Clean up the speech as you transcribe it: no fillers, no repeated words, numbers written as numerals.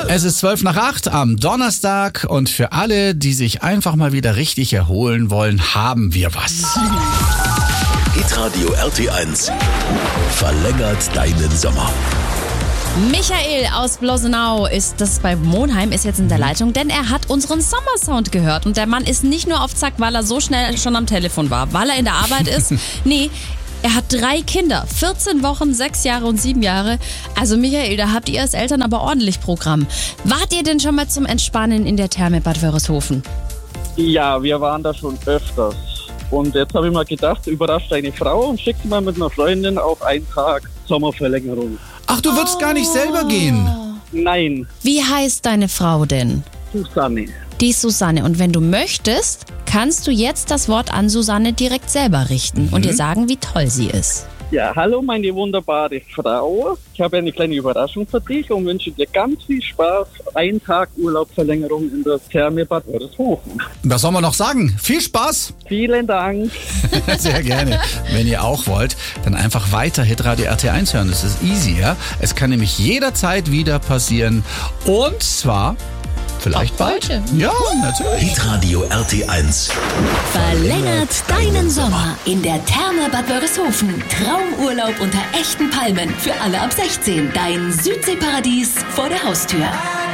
Es ist 7:55 am Donnerstag und für alle, die sich einfach mal wieder richtig erholen wollen, haben wir was. Hitradio RT1 verlängert deinen Sommer. Michael aus Blosenau das bei Monheim ist jetzt in der Leitung, denn er hat unseren Sommersound gehört. Und der Mann ist nicht nur auf Zack, weil er so schnell schon am Telefon war, weil er in der Arbeit ist. Nee, er hat 3 Kinder, 14 Wochen, 6 Jahre und 7 Jahre. Also Michael, da habt ihr als Eltern aber ordentlich Programm. Wart ihr denn schon mal zum Entspannen in der Therme Bad Wörishofen? Ja, wir waren da schon öfters. Und jetzt habe ich mal gedacht, überrascht deine Frau und schick sie mal mit einer Freundin auf einen Tag Sommerverlängerung. Ach, du würdest gar nicht selber gehen? Nein, Wie heißt deine Frau denn? Susanne. Die Susanne. Und wenn du möchtest, kannst du jetzt das Wort an Susanne direkt selber richten und ihr sagen, wie toll sie ist. Ja, hallo meine wunderbare Frau. Ich habe eine kleine Überraschung für dich und wünsche dir ganz viel Spaß. Einen Tag Urlaubsverlängerung in der Therme Bad Wörishofen. Was soll man noch sagen? Viel Spaß! Vielen Dank. Sehr gerne. Wenn ihr auch wollt, dann einfach weiter Hitradio RT1 hören. Das ist easy, ja? Es kann nämlich jederzeit wieder passieren. Und zwar vielleicht Auch bald. heute. Ja, natürlich. Hitradio RT1 Verlängert deinen Sommer in der Therme Bad Wörishofen. Traumurlaub unter echten Palmen für alle ab 16. Dein Südseeparadies vor der Haustür.